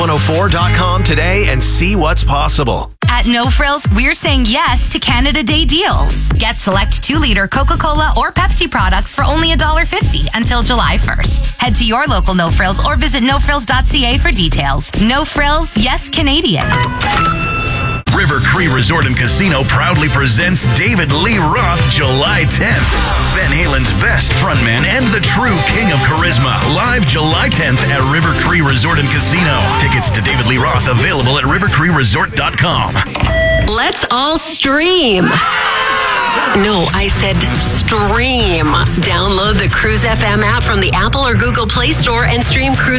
104.com today and see what's possible. At No Frills, we're saying yes to Canada Day deals. Get select 2-liter Coca-Cola or Pepsi products for only $1.50 until July 1st. Head to your local No Frills or visit nofrills.ca for details. No Frills, yes Canadian. River Cree Resort and Casino proudly presents David Lee Roth July 10th. Van Halen's best frontman and the true king of charisma. Live July 10th at River Cree Resort and Casino. Tickets to David Lee Roth available at rivercreeresort.com. Let's all stream. No, I said stream. Download the Cruise FM app from the Apple or Google Play Store and stream Cruise